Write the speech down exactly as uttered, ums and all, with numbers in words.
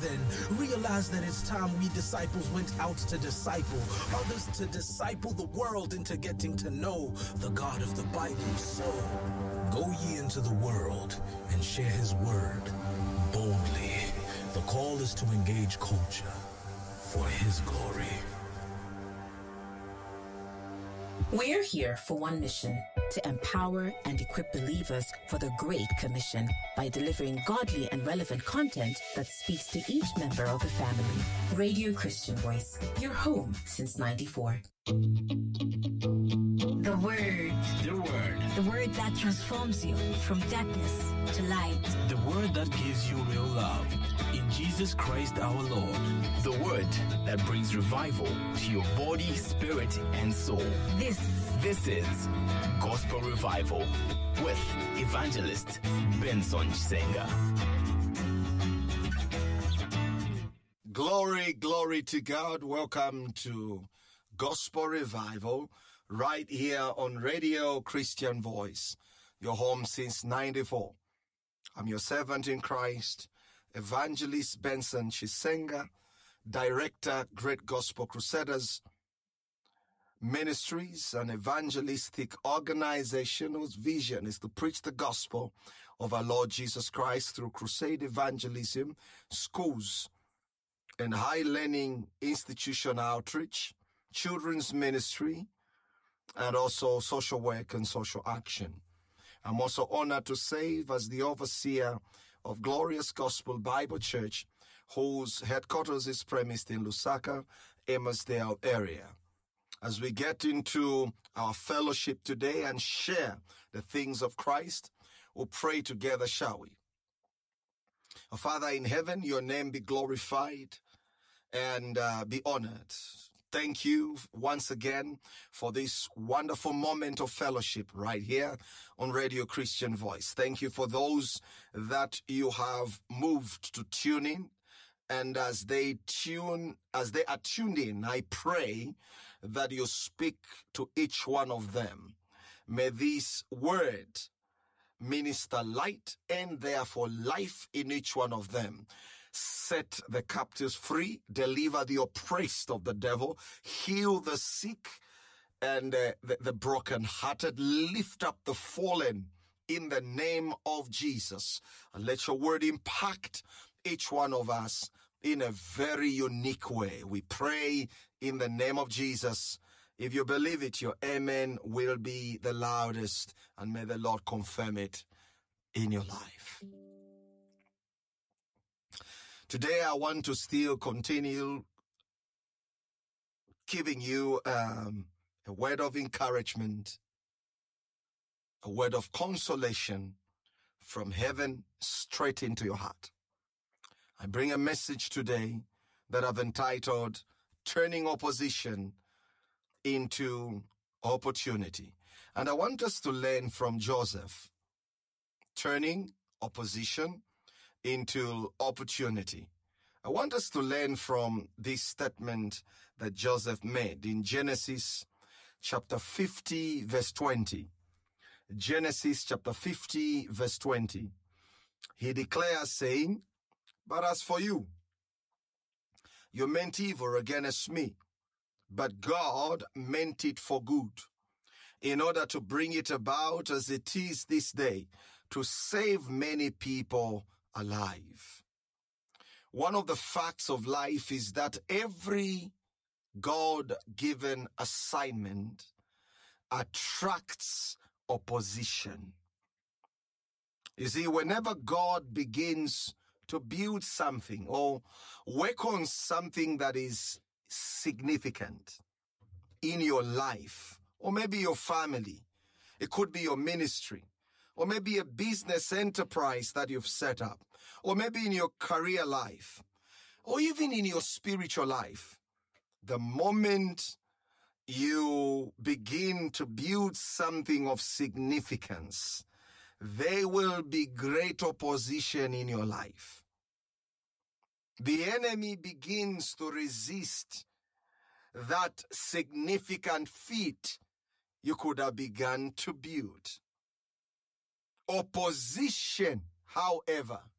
then realized that it's time we disciples went out to disciple others, to disciple the world into getting to know the God of the Bible. So go ye into the world and share his word boldly. The call is to engage culture for his glory. We're here for one mission: to empower and equip believers for the Great Commission by delivering godly and relevant content that speaks to each member of the family. Radio Christian Voice, your home since ninety-four. The Word. The Word. The Word that transforms you from darkness to light. The Word that gives you real love in Jesus Christ our Lord. The Word that brings revival to your body, spirit, and soul. This, this is Gospel Revival with Evangelist Benson Senga. Glory, glory to God. Welcome to Gospel Revival right here on Radio Christian Voice, your home since ninety-four. I'm your servant in Christ, Evangelist Benson Chisenga, Director, Great Gospel Crusaders Ministries, an evangelistic organization whose vision is to preach the gospel of our Lord Jesus Christ through crusade evangelism, schools, and high learning institution outreach, children's ministry, and also social work and social action. I'm also honored to serve as the overseer of Glorious Gospel Bible Church, whose headquarters is premised in Lusaka, Emmerdale area. As we get into our fellowship today and share the things of Christ, we'll pray together, shall we? Our Father in heaven, your name be glorified and uh, be honored. Thank you once again for this wonderful moment of fellowship right here on Radio Christian Voice. Thank you for those that you have moved to tune in. And as they tune, as they are tuned in, I pray that you speak to each one of them. May this word minister light and therefore life in each one of them. Set the captives free, deliver the oppressed of the devil, heal the sick and uh, the, the brokenhearted, lift up the fallen in the name of Jesus. And let your word impact each one of us in a very unique way. We pray in the name of Jesus. If you believe it, your amen will be the loudest, and may the Lord confirm it in your life. Today, I want to still continue giving you um, a word of encouragement, a word of consolation from heaven straight into your heart. I bring a message today that I've entitled, Turning Opposition into Opportunity. And I want us to learn from Joseph, turning opposition into opportunity. I want us to learn from this statement that Joseph made in Genesis chapter fifty, verse twenty. Genesis chapter fifty, verse twenty. He declares, saying, "But as for you, you meant evil against me, but God meant it for good, in order to bring it about as it is this day, to save many people alive." One of the facts of life is that every God-given assignment attracts opposition. You see, whenever God begins to build something or work on something that is significant in your life, or maybe your family, it could be your ministry, or maybe a business enterprise that you've set up, or maybe in your career life, or even in your spiritual life, the moment you begin to build something of significance, there will be great opposition in your life. The enemy begins to resist that significant feat you could have begun to build. Opposition, however,